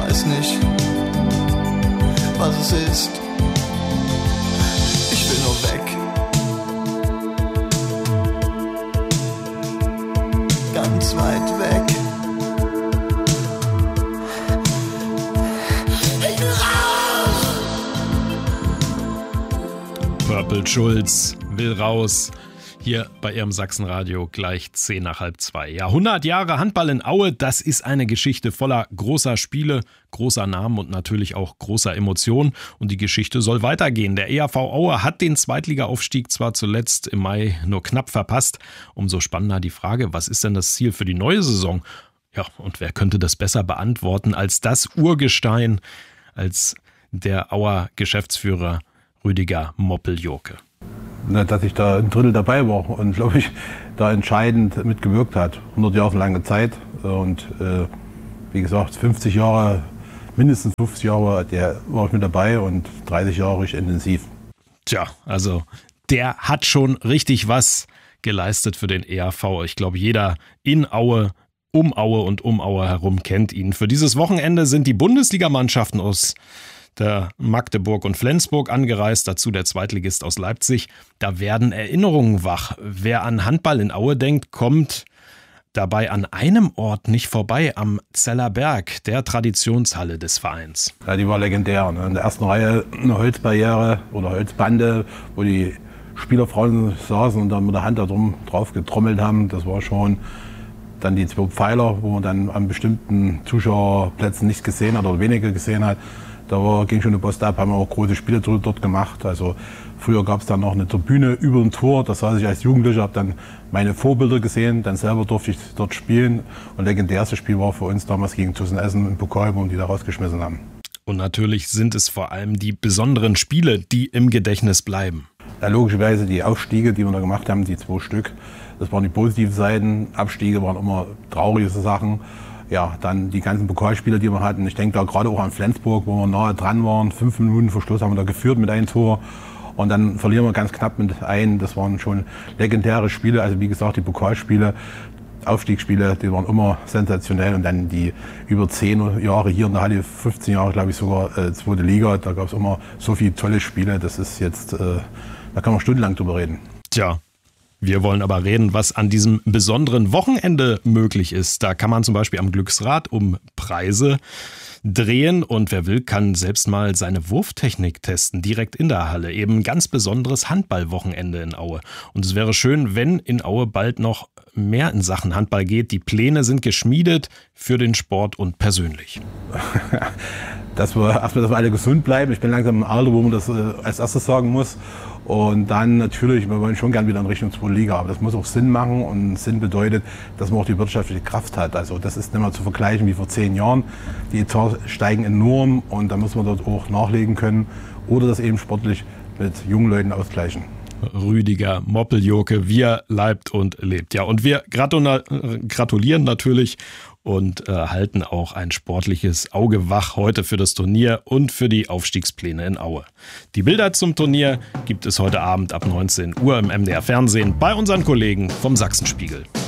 weiß nicht, was es ist. Ich will nur weg. Ganz weit weg. Ich will raus! Purple Schulz will raus. Hier bei Ihrem Sachsenradio gleich 1:10 Ja, 100 Jahre Handball in Aue, das ist eine Geschichte voller großer Spiele, großer Namen und natürlich auch großer Emotionen. Und die Geschichte soll weitergehen. Der EAV Aue hat den Zweitligaaufstieg zwar zuletzt im Mai nur knapp verpasst. Umso spannender die Frage, was ist denn das Ziel für die neue Saison? Ja, und wer könnte das besser beantworten als das Urgestein, als der Auer Geschäftsführer Rüdiger Moppel-Joke? Dass ich da ein Drittel dabei war und, glaube ich, da entscheidend mitgewirkt hat. 100 Jahre lange Zeit und wie gesagt, 50 Jahre, mindestens 50 Jahre war ich mit dabei und 30 Jahre richtig intensiv. Tja, also der hat schon richtig was geleistet für den EAV. Ich glaube, jeder in Aue, um Aue und um Aue herum kennt ihn. Für dieses Wochenende sind die Bundesligamannschaften aus der Magdeburg und Flensburg angereist, dazu der Zweitligist aus Leipzig. Da werden Erinnerungen wach. Wer an Handball in Aue denkt, kommt dabei an einem Ort nicht vorbei, am Zeller Berg, der Traditionshalle des Vereins. Ja, die war legendär. In der ersten Reihe eine Holzbarriere oder Holzbande, wo die Spielerfrauen saßen und dann mit der Hand da drauf getrommelt haben. Das war schon dann die 2 Pfeiler, wo man dann an bestimmten Zuschauerplätzen nichts gesehen hat oder weniger gesehen hat. Da ging schon eine Post ab, haben wir auch große Spiele dort gemacht. Also früher gab es dann noch eine Tribüne über dem Tor. Das saß ich als Jugendlicher, habe dann meine Vorbilder gesehen. Dann selber durfte ich dort spielen. Und legendärste Spiel war für uns damals gegen TuS Essen im Pokal, wo wir die da rausgeschmissen haben. Und natürlich sind es vor allem die besonderen Spiele, die im Gedächtnis bleiben. Ja, logischerweise die Aufstiege, die wir da gemacht haben, die 2 Stück. Das waren die positiven Seiten. Abstiege waren immer traurige Sachen. Ja, dann die ganzen Pokalspiele, die wir hatten. Ich denke da gerade auch an Flensburg, wo wir nahe dran waren. 5 Minuten vor Schluss haben wir da geführt mit einem Tor. Und dann verlieren wir ganz knapp mit einem. Das waren schon legendäre Spiele. Also wie gesagt, die Pokalspiele, Aufstiegsspiele, die waren immer sensationell. Und dann die über 10 Jahre hier in der Halle, 15 Jahre glaube ich sogar, 2. Liga. Da gab es immer so viele tolle Spiele. Das ist jetzt, da kann man stundenlang drüber reden. Tja. Wir wollen aber reden, was an diesem besonderen Wochenende möglich ist. Da kann man zum Beispiel am Glücksrad um Preise drehen und wer will, kann selbst mal seine Wurftechnik testen, direkt in der Halle. Eben ein ganz besonderes Handballwochenende in Aue. Und es wäre schön, wenn in Aue bald noch mehr in Sachen Handball geht. Die Pläne sind geschmiedet für den Sport und persönlich. Dass wir alle gesund bleiben. Ich bin langsam im Alter, wo man das als erstes sagen muss. Und dann natürlich, wir wollen schon gern wieder in Richtung 2. Liga, aber das muss auch Sinn machen und Sinn bedeutet, dass man auch die wirtschaftliche Kraft hat. Also das ist nicht mehr zu vergleichen wie vor 10 Jahren. Die Etats steigen enorm und da muss man dort auch nachlegen können oder das eben sportlich mit jungen Leuten ausgleichen. Rüdiger Moppel-Joke, wir leibt und lebt. Ja, und wir gratulieren natürlich und halten auch ein sportliches Auge wach heute für das Turnier und für die Aufstiegspläne in Aue. Die Bilder zum Turnier gibt es heute Abend ab 19 Uhr im MDR Fernsehen bei unseren Kollegen vom Sachsenspiegel.